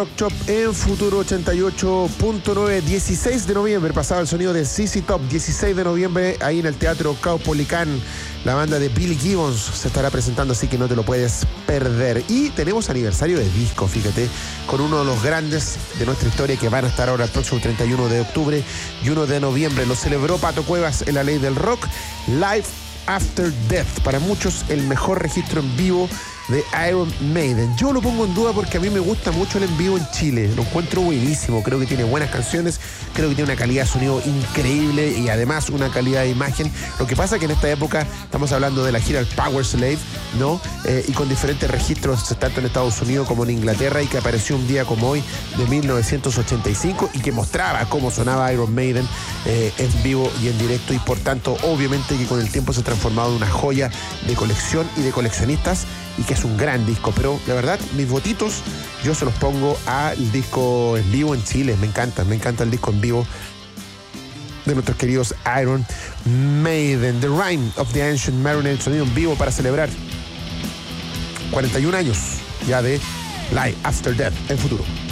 Rock Shop en Futuro 88.9, 16 de noviembre, pasaba el sonido de ZZ Top. 16 de noviembre, ahí en el Teatro Caupolicán, la banda de Billy Gibbons se estará presentando, así que no te lo puedes perder. Y tenemos aniversario de disco, fíjate, con uno de los grandes de nuestra historia que van a estar ahora el próximo 31 de octubre y 1 de noviembre. Lo celebró Pato Cuevas en La Ley del Rock, Live After Death. Para muchos, el mejor registro en vivo de Iron Maiden. Yo lo pongo en duda porque a mí me gusta mucho el en vivo en Chile. Lo encuentro buenísimo. Creo que tiene buenas canciones. Creo que tiene una calidad de sonido increíble y además una calidad de imagen. Lo que pasa que en esta época estamos hablando de la gira del Power Slave, ¿no? Y con diferentes registros, tanto en Estados Unidos como en Inglaterra, y que apareció un día como hoy de 1985 y que mostraba cómo sonaba Iron Maiden en vivo y en directo, y por tanto, obviamente que con el tiempo se ha transformado en una joya de colección y de coleccionistas, y que es un gran disco. Pero la verdad, mis votitos yo se los pongo al disco en vivo en Chile. Me encanta el disco en vivo de nuestros queridos Iron Maiden. The Rime of the Ancient Mariner, el sonido en vivo para celebrar 41 años ya de Live After Death en Futuro.